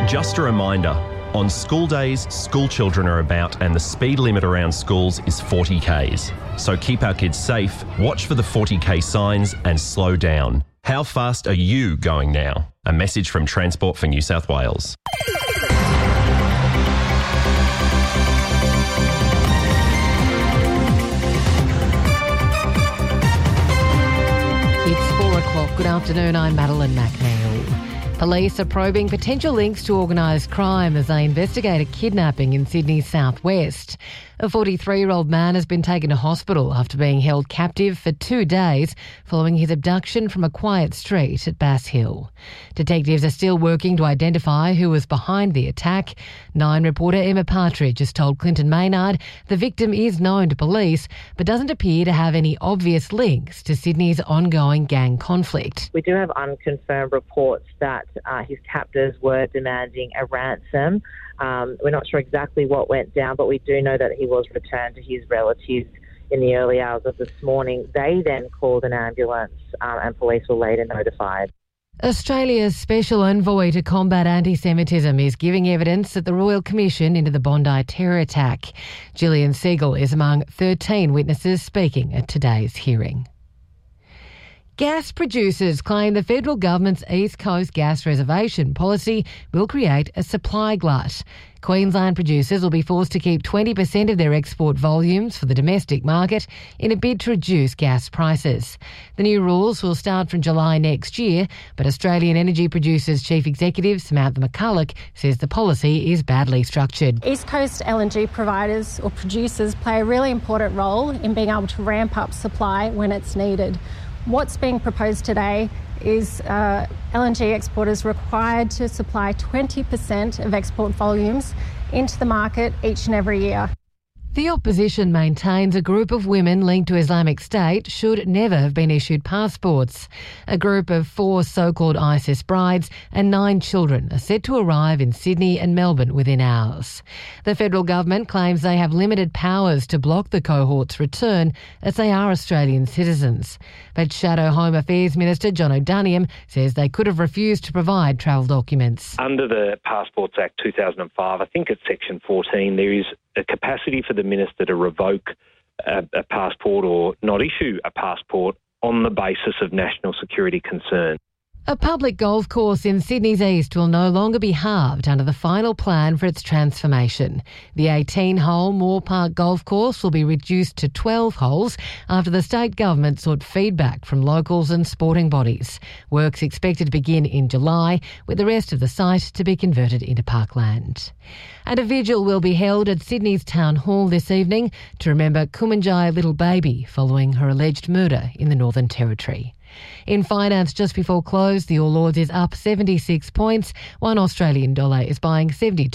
Just a reminder, on school days, school children are about and the speed limit around schools is 40 k's. So keep our kids safe, watch for the 40k signs and slow down. How fast are you going now? A message from Transport for New South Wales. It's 4 o'clock. Good afternoon, I'm Madeline McNeil. Police are probing potential links to organised crime as they investigate a kidnapping in Sydney's southwest. A 43-year-old man has been taken to hospital after being held captive for 2 days following his abduction from a quiet street at Bass Hill. Detectives are still working to identify who was behind the attack. Nine reporter Emma Partridge has told Clinton Maynard the victim is known to police but doesn't appear to have any obvious links to Sydney's ongoing gang conflict. We do have unconfirmed reports that his captors were demanding a ransom. We're not sure exactly what went down, but we do know that he was returned to his relatives in the early hours of this morning. They then called an ambulance and police were later notified. Australia's special envoy to combat anti-Semitism is giving evidence at the Royal Commission into the Bondi terror attack. Gillian Siegel is among 13 witnesses speaking at today's hearing. Gas producers claim the federal government's East Coast gas reservation policy will create a supply glut. Queensland producers will be forced to keep 20% of their export volumes for the domestic market in a bid to reduce gas prices. The new rules will start from July next year, but Australian Energy Producers Chief Executive Samantha McCulloch says the policy is badly structured. East Coast LNG providers or producers play a really important role in being able to ramp up supply when it's needed. What's being proposed today is LNG exporters required to supply 20% of export volumes into the market each and every year. The opposition maintains a group of women linked to Islamic State should never have been issued passports. A group of 4 so-called ISIS brides and 9 children are set to arrive in Sydney and Melbourne within hours. The federal government claims they have limited powers to block the cohort's return as they are Australian citizens. But Shadow Home Affairs Minister John O'Doniam says they could have refused to provide travel documents. Under the Passports Act 2005, I think it's Section 14, there is a capacity for the minister to revoke a passport or not issue a passport on the basis of national security concern. A public golf course in Sydney's east will no longer be halved under the final plan for its transformation. The 18-hole Moore Park golf course will be reduced to 12 holes after the state government sought feedback from locals and sporting bodies. Work's expected to begin in July, with the rest of the site to be converted into parkland. And a vigil will be held at Sydney's Town Hall this evening to remember Kumanjai Little Baby following her alleged murder in the Northern Territory. In finance, just before close, the All Ords is up 76 points. $1 Australian dollar is buying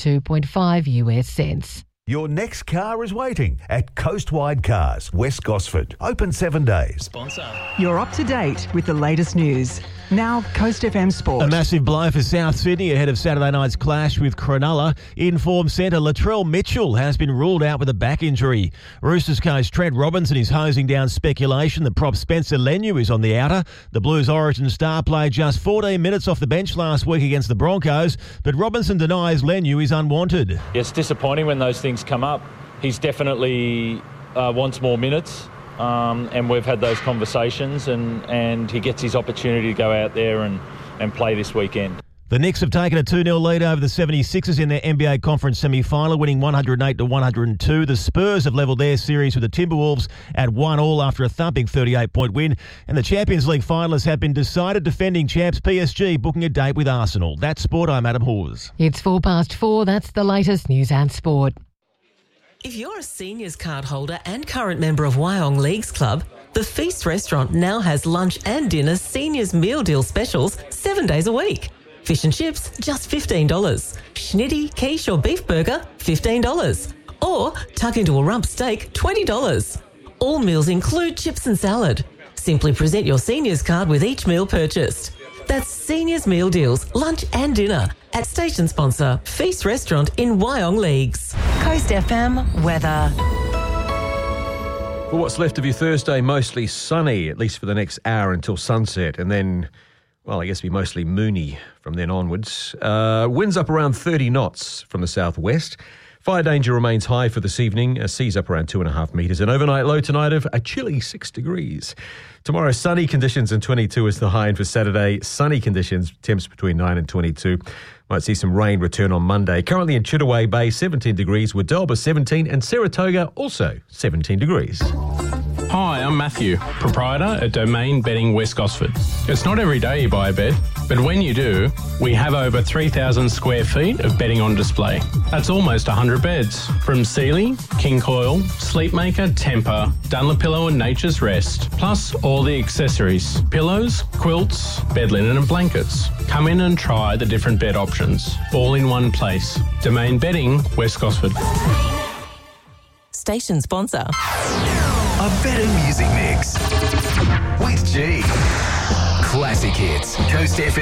72.5 US cents. Your next car is waiting at Coastwide Cars, West Gosford. Open 7 days. You're up to date with the latest news. Now, Coast FM Sport. A massive blow for South Sydney ahead of Saturday night's clash with Cronulla. In-form centre Latrell Mitchell has been ruled out with a back injury. Roosters coach Trent Robinson is hosing down speculation that prop Spencer Leniu is on the outer. The Blues origin star played just 14 minutes off the bench last week against the Broncos, but Robinson denies Leniu is unwanted. It's disappointing when those things come up. He's definitely wants more minutes. And we've had those conversations and he gets his opportunity to go out there and play this weekend. The Knicks have taken a 2-0 lead over the 76ers in their NBA Conference semi-final, winning 108-102. The Spurs have levelled their series with the Timberwolves at 1-1 after a thumping 38-point win. And the Champions League finalists have been decided. Defending champs PSG booking a date with Arsenal. That's sport. I'm Adam Hawes. It's 4:04. That's the latest news and sport. If you're a seniors card holder and current member of Wyong Leagues Club, the Feast restaurant now has lunch and dinner seniors meal deal specials 7 days a week. Fish and chips, just $15. Schnitty, quiche or beef burger, $15. Or tuck into a rump steak, $20. All meals include chips and salad. Simply present your seniors card with each meal purchased. That's seniors meal deals, lunch and dinner at station sponsor Feast Restaurant in Wyong Leagues. Coast FM weather. For what's left of your Thursday, mostly sunny, at least for the next hour until sunset, and then, well, I guess it'll be mostly moony from then onwards. Winds up around 30 knots from the southwest. Fire danger remains high for this evening. Seas up around 2.5 metres. An overnight low tonight of a chilly 6 degrees. Tomorrow, sunny conditions and 22 is the high. And for Saturday, sunny conditions, temps between 9 and 22. Might see some rain return on Monday. Currently in Chittaway Bay, 17 degrees. Wadalba, 17. And Saratoga, also 17 degrees. Hi, I'm Matthew, proprietor at Domain Bedding West Gosford. It's not every day you buy a bed, but when you do, we have over 3,000 square feet of bedding on display. That's almost 100 beds, from Sealy, King Coil, Sleepmaker, Tempur, Dunlopillow and Nature's Rest, plus all the accessories, pillows, quilts, bed linen and blankets. Come in and try the different bed options, all in one place. Domain Bedding West Gosford. Station sponsor. A better music mix with G. Classic hits. Coast FM.